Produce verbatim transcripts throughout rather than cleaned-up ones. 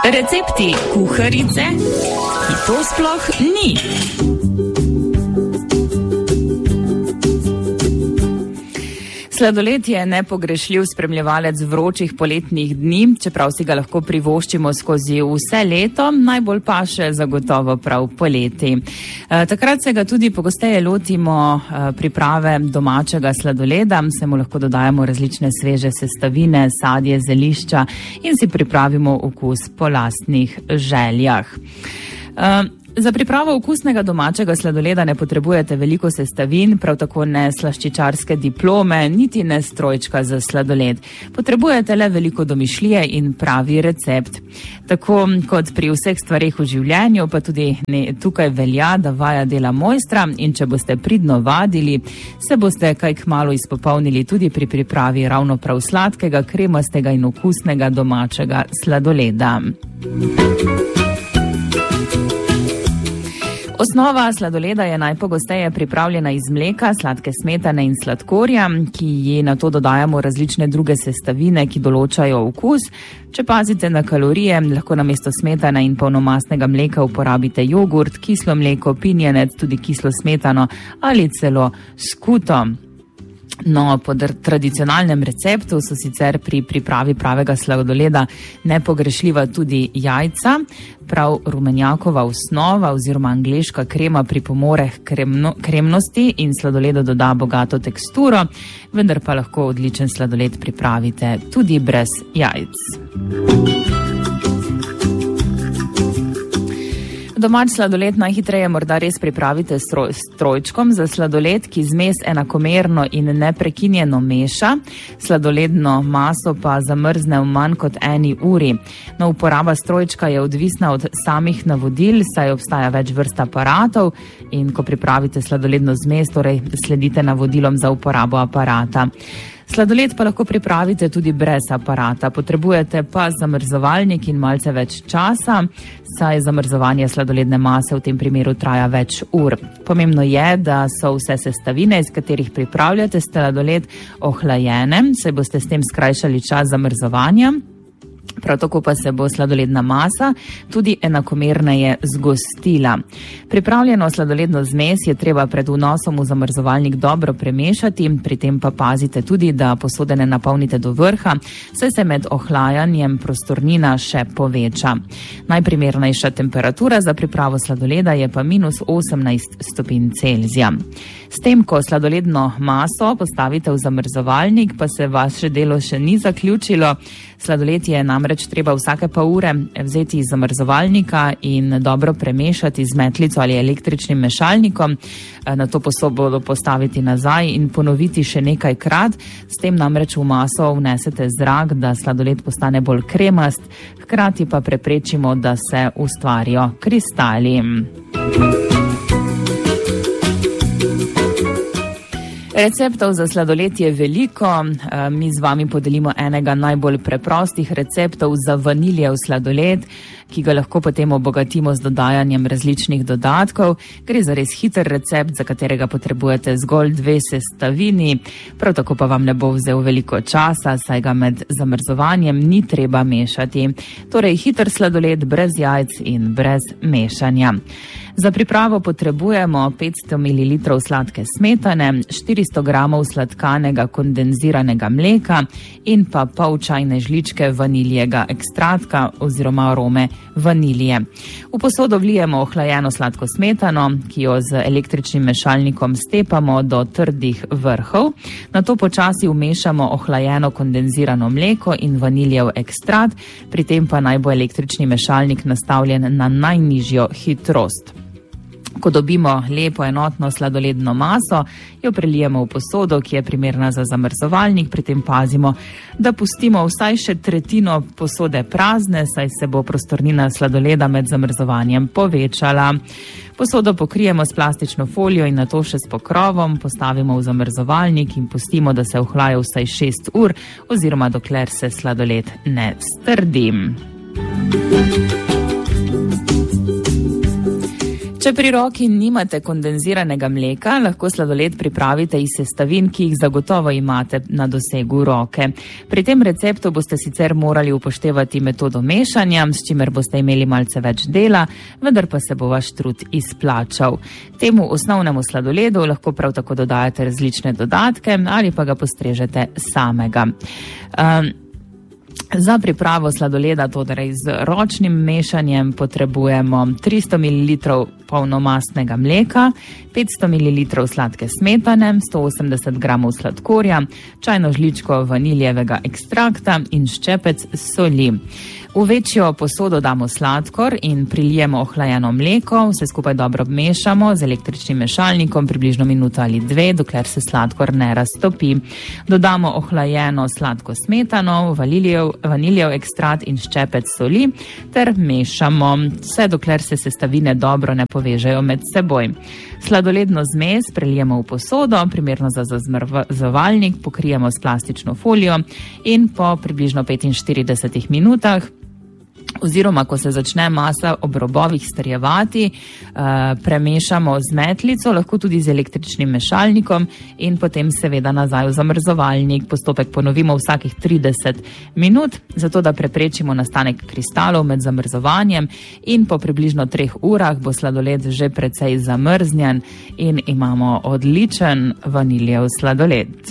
Recepti kuharice, ki to sploh ni. Sladoled je nepogrešljiv spremljevalec vročih poletnih dni, čeprav si ga lahko privoščimo skozi vse leto, najbolj pa še zagotovo prav poleti. E, takrat se ga tudi pogosteje lotimo e, priprave domačega sladoleda, se mu lahko dodajamo različne sveže sestavine, sadje, zelišča in si pripravimo okus po lastnih željah. E, Za pripravo okusnega domačega sladoleda ne potrebujete veliko sestavin, prav tako ne slaščičarske diplome, niti ne strojčka za sladoled. Potrebujete le veliko domišljije in pravi recept. Tako kot pri vseh stvareh v življenju, pa tudi ne, tukaj velja, da vaja dela mojstra in če boste pridno vadili, se boste kaj kmalu izpopolnili tudi pri pripravi ravno prav sladkega, kremastega in okusnega domačega sladoleda. Osnova sladoleda je najpogosteje pripravljena iz mleka, sladke smetane in sladkorja, ki ji nato dodajamo različne druge sestavine, ki določajo okus. Če pazite na kalorije, lahko namesto smetane in polnomastnega mleka uporabite jogurt, kislo mleko, pinjenec, tudi kislo smetano ali celo skuto. No, po tradicionalnem receptu so sicer pri pripravi pravega sladoleda nepogrešljiva tudi jajca. Prav rumenjakova osnova oziroma angleška krema pripomore k kremno, kremnosti in sladoledu doda bogato teksturo, vendar pa lahko odličen sladoled pripravite tudi brez jajc. Domač sladoled najhitreje morda res pripravite s strojčkom za sladoled, ki zmes enakomerno in neprekinjeno meša. Sladoledno maso pa zamrzne v manj kot eni uri. No, uporaba strojčka je odvisna od samih navodil, saj obstaja več vrst aparatov in ko pripravite sladoledno zmes, torej sledite navodilom za uporabo aparata. Sladoled pa lahko pripravite tudi brez aparata. Potrebujete pa zamrzovalnik in malce več časa, saj zamrzovanje sladoledne mase v tem primeru traja več ur. Pomembno je, da so vse sestavine, iz katerih pripravljate sladoled, ohlajene, saj boste s tem skrajšali čas zamrzovanja. Prav tako pa se bo sladoledna masa tudi enakomerneje zgostila. Pripravljeno sladoledno zmes je treba pred vnosom v zamrzovalnik dobro premešati, pri tem pa pazite tudi, da posode ne napolnite do vrha, saj se med ohlajanjem prostornina še poveča. Najprimernejša temperatura za pripravo sladoleda je pa minus osemnajst stopinj Celzija. S tem, ko sladoledno maso postavite v zamrzovalnik, pa se vaše delo še ni zaključilo. Sladoled je namreč treba vsake pol ure vzeti iz zamrzovalnika in dobro premešati z metlico ali električnim mešalnikom, na to posodo postaviti nazaj in ponoviti še nekajkrat. S tem namreč v maso vnesete zrak, da sladoled postane bolj kremast, hkrati pa preprečimo, da se ustvarijo kristali. Receptov za sladoled je veliko, mi z vami podelimo enega najbolj preprostih receptov za vaniljev sladoled, ki ga lahko potem obogatimo z dodajanjem različnih dodatkov. Gre za res hiter recept, za katerega potrebujete zgolj dve sestavini, prav tako pa vam ne bo vzel veliko časa, saj ga med zamrzovanjem ni treba mešati. Torej hiter sladoled brez jajc in brez mešanja. Za pripravo potrebujemo petsto mililitrov sladke smetane, štiristo gramov sladkanega kondenziranega mleka in pa pol čajne žličke vaniljega ekstrakta oziroma arome vanilije. V posodo vlijemo ohlajeno sladko smetano, ki jo z električnim mešalnikom stepamo do trdih vrhov. Nato počasi vmešamo ohlajeno kondenzirano mleko in vaniljev ekstrakt, pri tem pa naj bo električni mešalnik nastavljen na najnižjo hitrost. Ko dobimo lepo enotno sladoledno maso, jo prelijemo v posodo, ki je primerna za zamrzovalnik, pri tem pazimo, da pustimo vsaj še tretjino posode prazne, saj se bo prostornina sladoleda med zamrzovanjem povečala. Posodo pokrijemo s plastično folijo in nato še s pokrovom, postavimo v zamrzovalnik in pustimo, da se ohlaja vsaj šest ur oziroma dokler se sladoled ne strdi. Če pri roki nimate kondenziranega mleka, lahko sladoled pripravite iz sestavin, ki jih zagotovo imate na dosegu roke. Pri tem receptu boste sicer morali upoštevati metodo mešanja, s čimer boste imeli malce več dela, vendar pa se bo vaš trud izplačal. Temu osnovnemu sladoledu lahko prav tako dodajate različne dodatke ali pa ga postrežete samega. Um, Za pripravo sladoleda, torej z ročnim mešanjem, potrebujemo tristo mililitrov polnomastnega mleka, petsto mililitrov sladke smetane, sto osemdeset gramov sladkorja, čajno žličko vaniljevega ekstrakta in ščepec soli. V večjo posodo damo sladkor in prilijemo ohlajeno mleko, vse skupaj dobro mešamo z električnim mešalnikom približno minuto ali dve, dokler se sladkor ne raztopi. Dodamo ohlajeno sladko smetano, vaniljev, vaniljev ekstrakt in ščepec soli ter mešamo, vse dokler se sestavine dobro ne povežejo med seboj. Sladoledno zmes prelijemo v posodo, primerno za zamrzovalnik, pokrijemo s plastično folijo in po približno petinštiridesetih minutah oziroma ko se začne masa ob robovih strjevati, premešamo z metlico, lahko tudi z električnim mešalnikom in potem seveda nazaj v zamrzovalnik. Postopek ponovimo vsakih trideset minut, zato da preprečimo nastanek kristalov med zamrzovanjem in po približno treh urah bo sladoled že precej zamrznjen in imamo odličen vaniljev sladoled.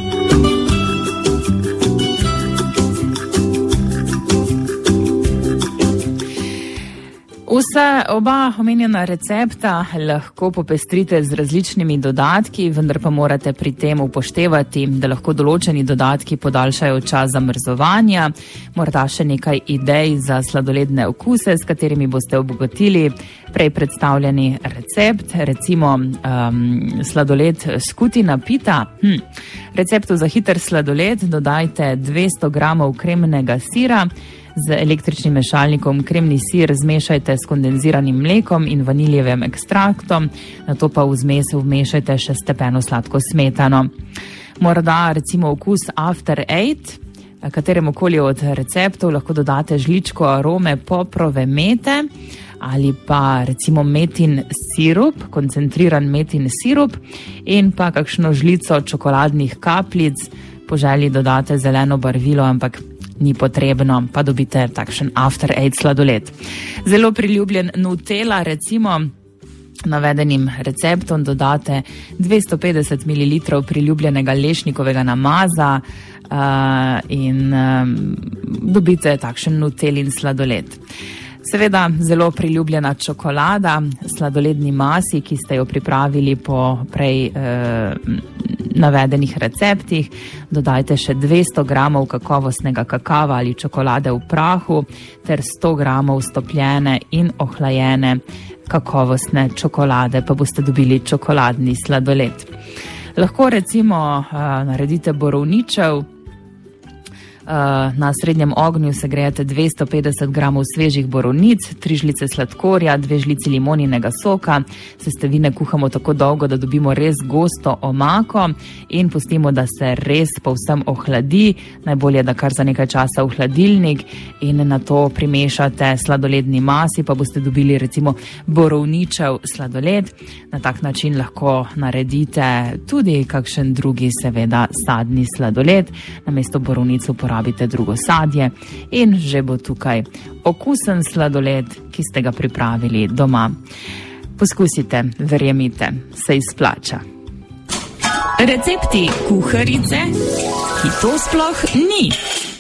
Vse oba omenjena recepta lahko popestrite z različnimi dodatki, vendar pa morate pri tem upoštevati, da lahko določeni dodatki podaljšajo čas zamrzovanja, morda še nekaj idej za sladoledne okuse, s katerimi boste obogatili prej predstavljeni recept, recimo um, sladoled skutina pita. Hm. Receptu za hiter sladoled dodajte dvesto gramov kremnega sira, z električnim mešalnikom kremni sir zmešajte s kondenziranim mlekom in vaniljevim ekstraktom, nato pa v zmes vmešajte še stepeno sladko smetano. Morda recimo okus After Eight, kateremukoli od receptov lahko dodate žličko arome poprove mete ali pa recimo metin sirup, koncentriran metin sirup in pa kakšno žlico čokoladnih kapljic, po želji dodate zeleno barvilo, ampak ni potrebno, pa dobite takšen After Eight sladoled. Zelo priljubljen Nutella, recimo, navedenim receptom dodate dvesto petdeset mililitrov priljubljenega lešnikovega namaza uh, in um, dobite takšen Nutellin sladoled. Seveda zelo priljubljena čokolada, sladoledni masi, ki ste jo pripravili po prej eh, navedenih receptih. Dodajte še dvesto gramov kakovostnega kakava ali čokolade v prahu ter sto gramov stopljene in ohlajene kakovostne čokolade, pa boste dobili čokoladni sladoled. Lahko recimo eh, naredite borovničev. Na srednjem ognju segrejete dvesto petdeset gramov svežih borovnic, tri žlice sladkorja, dve žlici limoninega soka. Sestavine kuhamo tako dolgo, da dobimo res gosto omako in pustimo, da se res povsem ohladi. Najbolje, da kar za nekaj časa v hladilnik in nato primešate sladoledni masi, pa boste dobili recimo borovničev sladoled. Na tak način lahko naredite tudi kakšen drugi, seveda, sadni sladoled. Namesto borovnic uporabite drugo sadje in že bo tukaj okusen sladoled, ki ste ga pripravili doma. Poskusite, verjemite, se izplača. Recepti kuharice, ki to sploh ni.